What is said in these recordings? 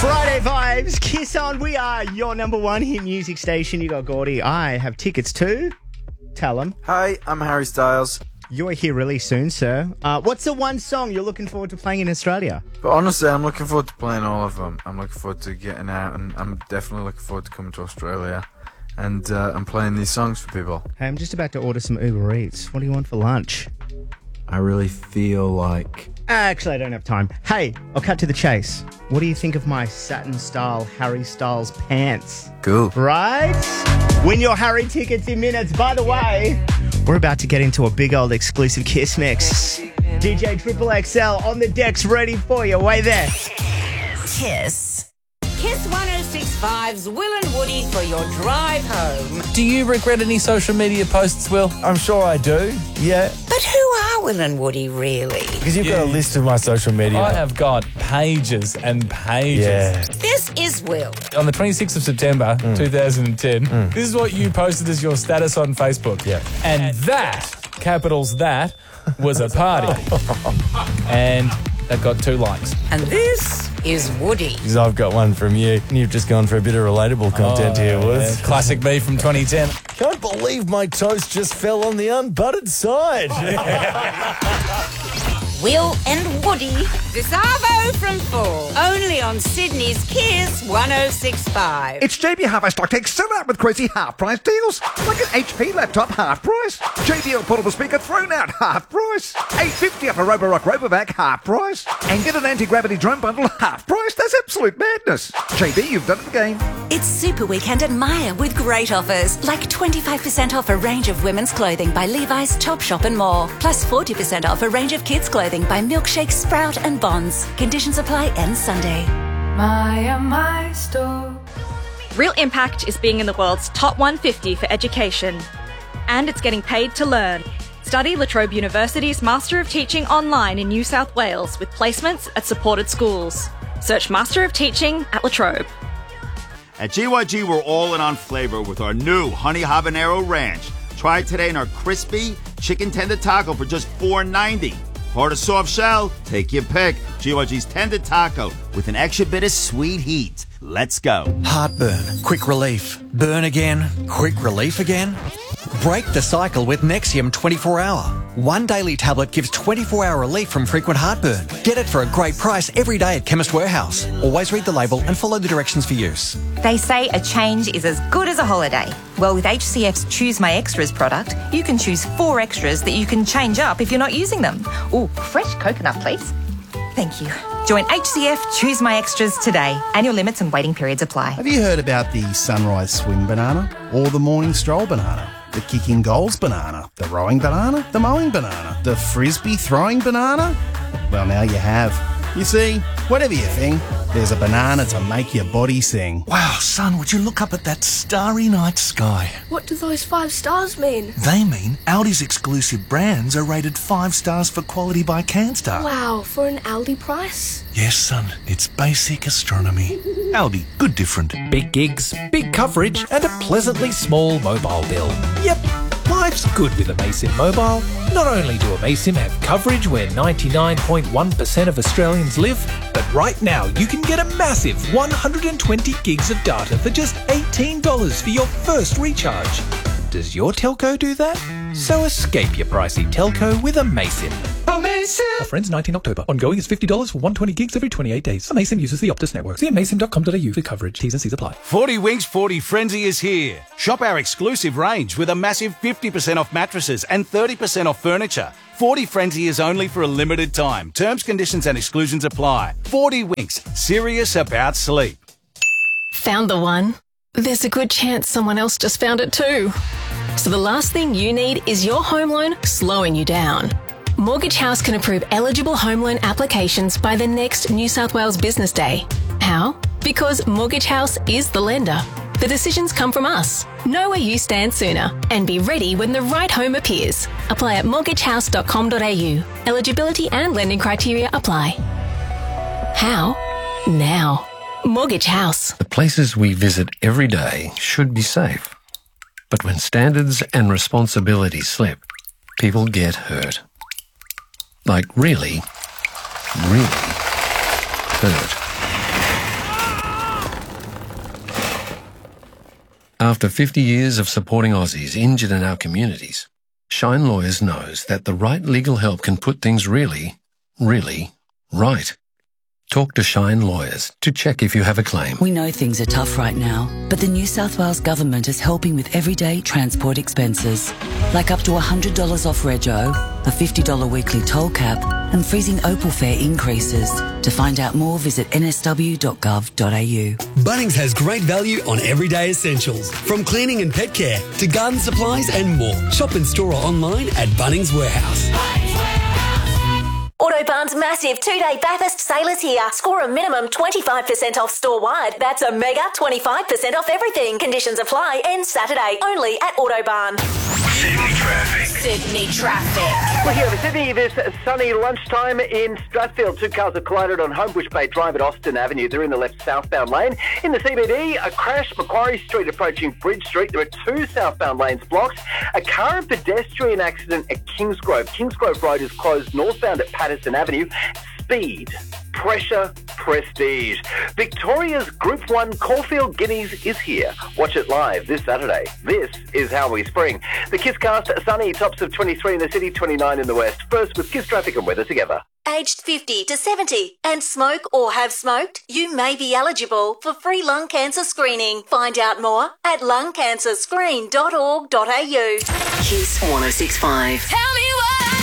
Friday vibes, Kiss on. We are your number one hit music station. You got Gordy. I have tickets too. Tell them. Hi, I'm Harry Styles. You're here really soon, sir. What's the one song you're looking forward to playing in Australia? But honestly, I'm looking forward to playing all of them. I'm looking forward to getting out, and I'm definitely looking forward to coming to Australia and playing these songs for people. Hey, I'm just about to order some Uber Eats. What do you want for lunch? I really feel like... Actually, I don't have time. Hey, I'll cut to the chase. What do you think of my satin-style Harry Styles pants? Cool. Right? Win your Harry tickets in minutes. By the way, we're about to get into a big old exclusive Kiss mix. DJ Triple XL on the decks ready for you. Way there. Kiss. Kiss 106.5's Will and Woody for your drive home. Do you regret any social media posts, Will? I'm sure I do, yeah. But who are Will and Woody really? Because you've got a list of my social media. I have got pages and pages. Yeah. This is Will. On the 26th of September, 2010, this is what you posted as your status on Facebook. Yeah. And that, capitals that, was a party. And that got 2 likes. And this is Woody. Because I've got one from you. And you've just gone for a bit of relatable content here, Woods. Yeah, classic me from 2010. Can't believe my toast just fell on the unbuttered side. Will and Woody. This Arvo from 4. Only on Sydney's Kiss 106.5. It's JB Hi-Fi Stock Take still out with crazy half-price deals. Like an HP laptop, half price. JBL portable speaker thrown out, half price. $8.50 off a Roborock Robovac, half price. And get an anti-gravity drone bundle, half price. That's absolute madness. JB, you've done it again. It's Super Weekend at Myer with great offers, like 25% off a range of women's clothing by Levi's, Topshop and more. Plus 40% off a range of kids' clothing by Milkshake, Sprout and Bonds. Conditions apply end Sunday. My store. Real Impact is being in the world's top 150 for education. And it's getting paid to learn. Study La Trobe University's Master of Teaching online in New South Wales with placements at supported schools. Search Master of Teaching at La Trobe. At GYG, we're all in on flavor with our new Honey Habanero Ranch. Try it today in our crispy chicken tender taco for just $4.90. Hard or soft shell? Take your pick. GYG's tender taco with an extra bit of sweet heat. Let's go. Heartburn, quick relief. Burn again, quick relief again. Break the cycle with Nexium 24-hour. One daily tablet gives 24-hour relief from frequent heartburn. Get it for a great price every day at Chemist Warehouse. Always read the label and follow the directions for use. They say a change is as good as a holiday. Well, with HCF's Choose My Extras product, you can choose 4 extras that you can change up if you're not using them. Ooh, fresh coconut, please. Thank you. Join HCF Choose My Extras today. Annual limits and waiting periods apply. Have you heard about the Sunrise Swim banana or the Morning Stroll banana? The kicking goals banana, the rowing banana, the mowing banana, the frisbee throwing banana? Well, now you have. You see, whatever you think, there's a banana to make your body sing. Wow, son, would you look up at that starry night sky? What do those 5 stars mean? They mean Aldi's exclusive brands are rated 5 stars for quality by CanStar. Wow, for an Aldi price? Yes, son, it's basic astronomy. Aldi, good different. Big gigs, big coverage, and a pleasantly small mobile bill. Yep, life's good with Amaysim Mobile. Not only do Amaysim have coverage where 99.1% of Australians live, but right now you can get a massive 120 gigs of data for just $18 for your first recharge. Does your telco do that? So escape your pricey telco with Amaysim. Amaysim! Offer ends 19 October. Ongoing is $50 for 120 gigs every 28 days. Amaysim uses the Optus network. See amaysim.com.au for coverage. T's and C's apply. 40 Winks 40 Frenzy is here. Shop our exclusive range with a massive 50% off mattresses and 30% off furniture. 40 Frenzy is only for a limited time. Terms, conditions and exclusions apply. 40 Winks. Serious about sleep. Found the one? There's a good chance someone else just found it too. So the last thing you need is your home loan slowing you down. Mortgage House can approve eligible home loan applications by the next New South Wales Business Day. How? Because Mortgage House is the lender. The decisions come from us. Know where you stand sooner and be ready when the right home appears. Apply at mortgagehouse.com.au. Eligibility and lending criteria apply. How? Now. Mortgage House. The places we visit every day should be safe. But when standards and responsibilities slip, people get hurt. Like really, really hurt. After 50 years of supporting Aussies injured in our communities, Shine Lawyers knows that the right legal help can put things really, really right. Talk to Shine Lawyers to check if you have a claim. We know things are tough right now, but the New South Wales Government is helping with everyday transport expenses, like up to $100 off rego, a $50 weekly toll cap, and freezing Opal fare increases. To find out more, visit nsw.gov.au. Bunnings has great value on everyday essentials, from cleaning and pet care to garden supplies and more. Shop in store or online at Bunnings Warehouse. Autobarn's massive 2-day Bathurst sale is here. Score a minimum 25% off store-wide. That's a mega 25% off everything. Conditions apply. Ends Saturday. Only at Autobarn. Sydney traffic. Looking over Sydney this sunny lunchtime in Strathfield. Two cars have collided on Homebush Bay Drive at Austin Avenue. They're in the left southbound lane. In the CBD, a crash, Macquarie Street approaching Bridge Street. There are two southbound lanes blocked. A car and pedestrian accident at Kingsgrove. Kingsgrove Road is closed northbound at Patterson Avenue. Speed, pressure, prestige. Victoria's Group 1 Caulfield Guineas is here. Watch it live this Saturday. This is how we spring. The Kisscast, sunny, tops of 23 in the city, 29 in the west. First with Kiss traffic and weather together. Aged 50 to 70 and smoke or have smoked, you may be eligible for free lung cancer screening. Find out more at lungcancerscreen.org.au. Kiss 106.5. Tell me what I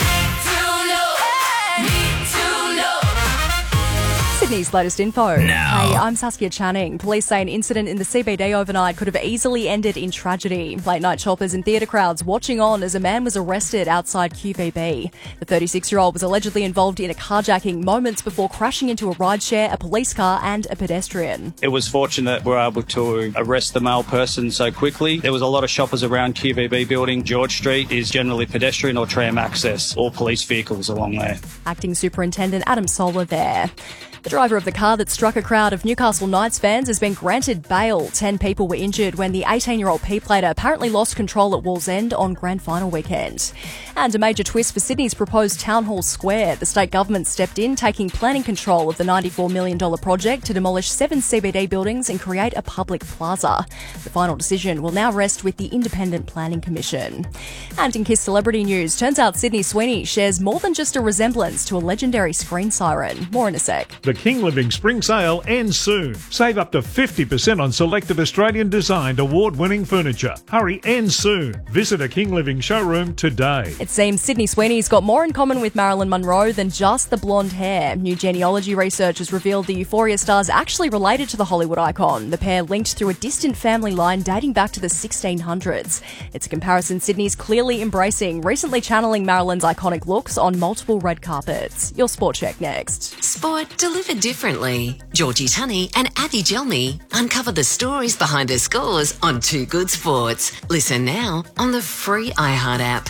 need to know. Sydney's latest info. Now. Hey, I'm Saskia Channing. Police say an incident in the CBD overnight could have easily ended in tragedy. Late night shoppers and theatre crowds watching on as a man was arrested outside QVB. The 36-year-old was allegedly involved in a carjacking moments before crashing into a rideshare, a police car and a pedestrian. It was fortunate we were able to arrest the male person so quickly. There was a lot of shoppers around QVB building. George Street is generally pedestrian or tram access, or police vehicles along there. Acting Superintendent Adam Solar there. The driver of the car that struck a crowd of Newcastle Knights fans has been granted bail. 10 people were injured when the 18-year-old P-plater apparently lost control at Wallsend on grand final weekend. And a major twist for Sydney's proposed Town Hall Square. The state government stepped in, taking planning control of the $94 million project to demolish 7 CBD buildings and create a public plaza. The final decision will now rest with the Independent Planning Commission. And in Kiss Celebrity News, turns out Sydney Sweeney shares more than just a resemblance to a legendary screen siren. More in a sec. The King Living Spring Sale ends soon. Save up to 50% on selected Australian designed award-winning furniture. Hurry, ends soon. Visit a King Living showroom today. It seems Sydney Sweeney's got more in common with Marilyn Monroe than just the blonde hair. New genealogy research has revealed the Euphoria star's actually related to the Hollywood icon. The pair linked through a distant family line dating back to the 1600s. It's a comparison Sydney's clearly embracing, recently channeling Marilyn's iconic looks on multiple red carpets. Your Sport Check next. Sport delivered differently. Georgie Tunney and Abby Gelmy uncover the stories behind their scores on Too Good Sports. Listen now on the free iHeart app.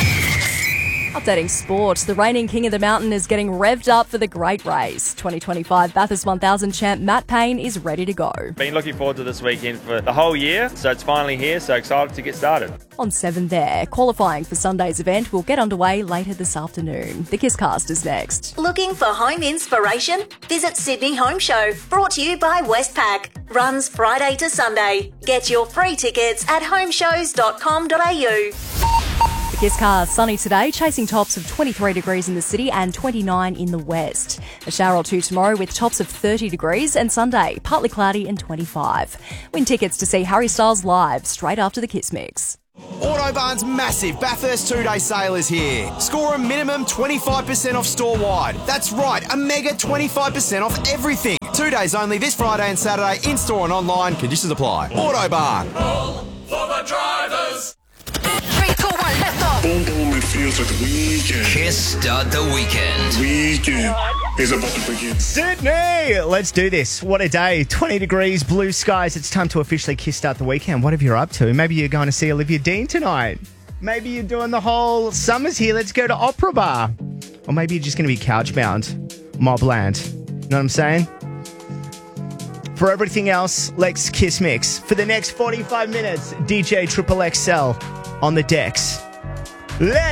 Updating sport, the reigning king of the mountain is getting revved up for the great race. 2025 Bathurst 1000 champ Matt Payne is ready to go. Been looking forward to this weekend for the whole year, so it's finally here, so excited to get started. On 7 there, qualifying for Sunday's event will get underway later this afternoon. The Kisscast is next. Looking for home inspiration? Visit Sydney Home Show, brought to you by Westpac. Runs Friday to Sunday. Get your free tickets at homeshows.com.au. The Kisscast, sunny today, chasing tops of 23 degrees in the city and 29 in the west. A shower or two tomorrow with tops of 30 degrees, and Sunday, partly cloudy and 25. Win tickets to see Harry Styles live straight after the Kiss Mix. Autobarn's massive Bathurst 2-day sale is here. Score a minimum 25% off store-wide. That's right, a mega 25% off everything. 2 days only this Friday and Saturday, in-store and online. Conditions apply. Autobarn. Roll for the drivers. 3, 2, 1, let's go. Boom, boom, it feels like the weekend. Kiss start the weekend. Weekend is about to begin. Sydney! Let's do this. What a day. 20 degrees, blue skies. It's time to officially kiss start the weekend. Whatever you're up to. Maybe you're going to see Olivia Dean tonight. Maybe you're doing the whole summer's here. Let's go to Opera Bar. Or maybe you're just going to be couch-bound. Mobland. You know what I'm saying? For everything else, let's Kiss Mix. For the next 45 minutes, DJ Triple XL on the decks. Let's